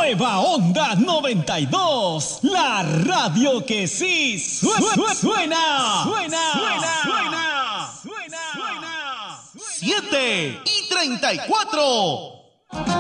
Nueva Onda 92, la radio que sí suena. 7:34.